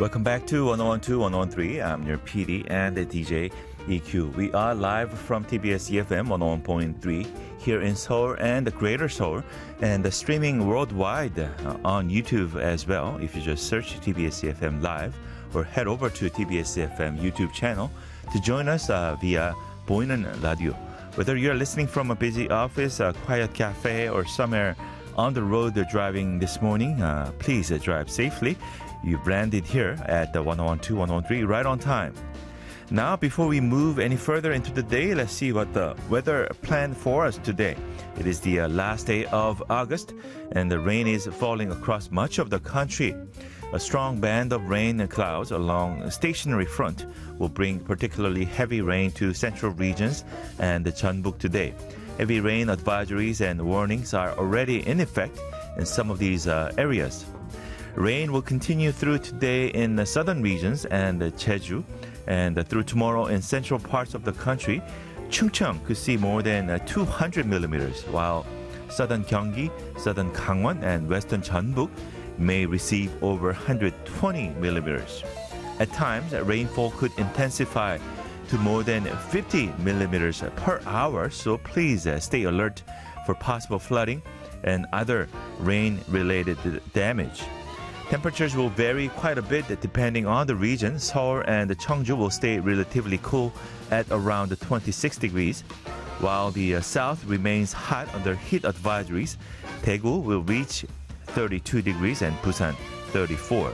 Welcome back to 1012, 1013. I'm your PD and the DJ EQ. We are live from TBS EFM 101.3 here in Seoul and the Greater Seoul, and streaming worldwide on YouTube as well. If you just search TBS EFM Live or head over to TBS EFM YouTube channel to join us via 보이는 라디오. Whether you're listening from a busy office, a quiet cafe, or somewhere on the road driving this morning, please drive safely. You've landed here at the 101.2, 101.3 right on time. Now, before we move any further into the day, let's see what the weather planned for us today. It is the last day of August, and the rain is falling across much of the country. A strong band of rain and clouds along a stationary front will bring particularly heavy rain to central regions and the Jeonbuk today. Heavy rain advisories and warnings are already in effect in some of these areas. Rain will continue through today in the southern regions and Jeju, and through tomorrow in central parts of the country. Chungcheong could see more than 200 millimeters, while southern Gyeonggi, southern Gangwon, and western Jeonbuk may receive over 120 millimeters. At times, rainfall could intensify to more than 50 millimeters per hour, so please stay alert for possible flooding and other rain-related damage. Temperatures will vary quite a bit depending on the region. Seoul and Cheongju will stay relatively cool at around 26 degrees, while the south remains hot under heat advisories. Daegu will reach 32 degrees and Busan 34.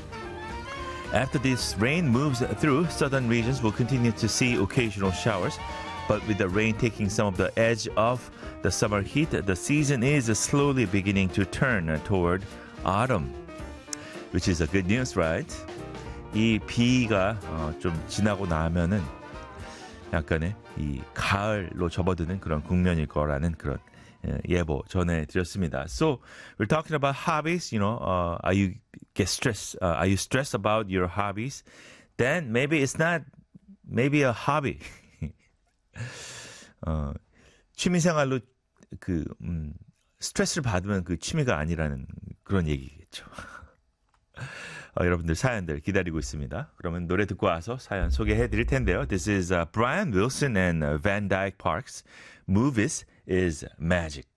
After this rain moves through, southern regions will continue to see occasional showers, but with the rain taking some of the edge off the summer heat, the season is slowly beginning to turn toward autumn. Which is a good news, right? 이 비가 좀 지나고 나면은 약간의 이 가을로 접어드는 그런 국면일 거라는 그런 예보 전해드렸습니다. So we're talking about hobbies. Are you get stressed? Are you stressed about your hobbies? Then maybe it's not maybe a hobby. 취미생활로 스트레스를 받으면 그 취미가 아니라는 그런 얘기겠죠. 여러분들 사연들 기다리고 있습니다. 그러면 노래 듣고 와서 사연 소개해 드릴 텐데요. This is Brian Wilson and Van Dyke Parks. Movies is Magic.